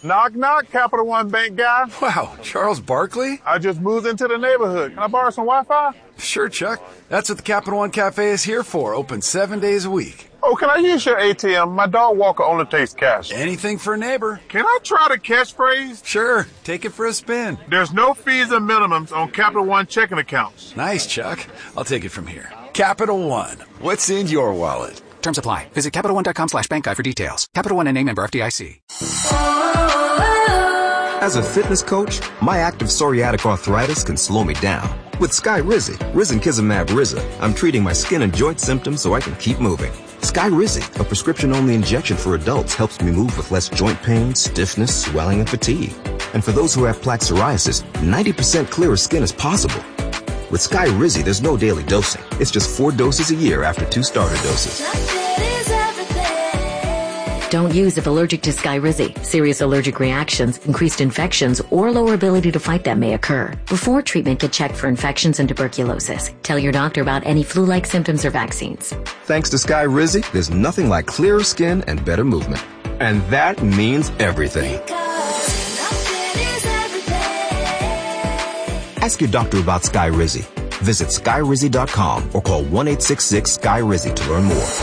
Knock, knock, Capital One Bank guy. Wow, Charles Barkley? I just moved into the neighborhood. Can I borrow some Wi-Fi? Sure, Chuck. That's what the Capital One Cafe is here for, open 7 days a week. Oh, can I use your ATM? My dog walker only takes cash. Anything for a neighbor. Can I try the catchphrase? Sure, take it for a spin. There's no fees or minimums on Capital One checking accounts. Nice, Chuck. I'll take it from here. Capital One. What's in your wallet? Terms apply. Visit CapitalOne.com/bank guide for details. Capital One and name member FDIC. As a fitness coach, my active psoriatic arthritis can slow me down. With Skyrizi, Risankizumab Riza, I'm treating my skin and joint symptoms so I can keep moving. Skyrizi, a prescription-only injection for adults, helps me move with less joint pain, stiffness, swelling, and fatigue. And for those who have plaque psoriasis, 90% clearer skin is possible. With Skyrizi, there's no daily dosing. It's just 4 doses a year after 2 starter doses. Don't use if allergic to Skyrizi. Serious allergic reactions, increased infections, or lower ability to fight them may occur. Before treatment, get checked for infections and tuberculosis. Tell your doctor about any flu-like symptoms or vaccines. Thanks to Skyrizi, there's nothing like clearer skin and better movement. And that means everything. Ask your doctor about Skyrizi. Visit Skyrizi.com or call 1-866-SKY-RIZI to learn more.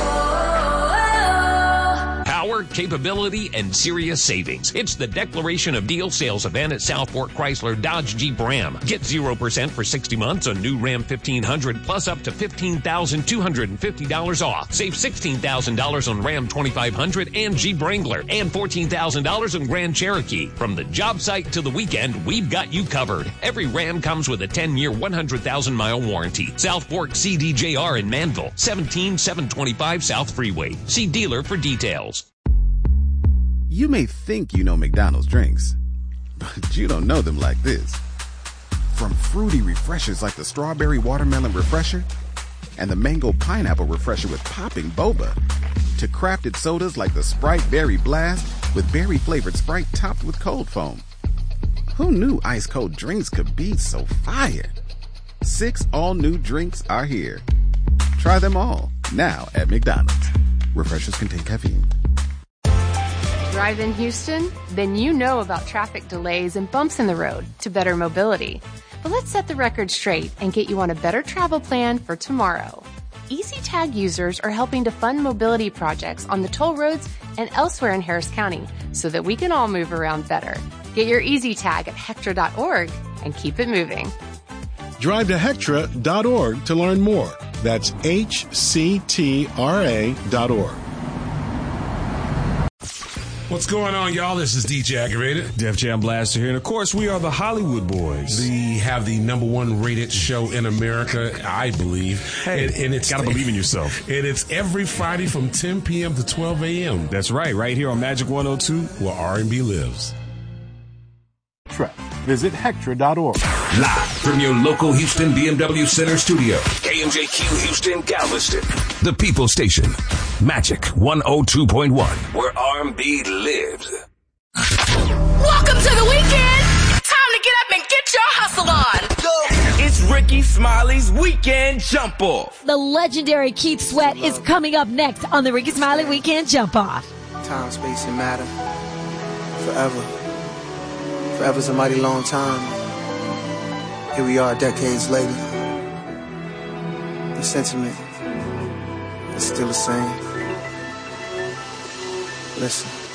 Capability, and serious savings. It's the Declaration of Deal sales event at Southport Chrysler Dodge Jeep Ram. Get 0% for 60 months on new Ram 1500 plus up to $15,250 off. Save $16,000 on Ram 2500 and Jeep Wrangler and $14,000 on Grand Cherokee. From the job site to the weekend, we've got you covered. Every Ram comes with a 10-year, 100,000-mile warranty. Southport CDJR in Manville, 17725 South Freeway. See dealer for details. You may think you know McDonald's drinks, but you don't know them like this. From fruity refreshers like the Strawberry Watermelon Refresher and the Mango Pineapple Refresher with popping boba, to crafted sodas like the Sprite Berry Blast with berry-flavored Sprite topped with cold foam. Who knew ice-cold drinks could be so fire? 6 all-new drinks are here. Try them all, now at McDonald's. Refreshers contain caffeine. Drive in Houston? Then you know about traffic delays and bumps in the road to better mobility. But let's set the record straight and get you on a better travel plan for tomorrow. EasyTag users are helping to fund mobility projects on the toll roads and elsewhere in Harris County so that we can all move around better. Get your EasyTag at Hectra.org and keep it moving. Drive to Hectra.org to learn more. That's HCTRA.org. What's going on, y'all? This is DJ Aggravated. Def Jam Blaster here. And, of course, we are the Hollywood Boys. We have the #1 rated show in America, I believe. Hey, and it's got to believe in yourself. And it's every Friday from 10 p.m. to 12 a.m. That's right here on Magic 102, where R&B lives. Visit Hectra.org. Live from your local Houston BMW Center studio, KMJQ Houston, Galveston. The People Station, Magic 102.1, where R&B lives. Welcome to the weekend. Time to get up and get your hustle on. Go. It's Ricky Smiley's Weekend Jump Off. The legendary Keith Sweat is coming up next on the Ricky Smiley Weekend Jump Off. Time, space, and matter. Forever. Forever's a mighty long time. Here we are decades later. The sentiment is still the same. Listen.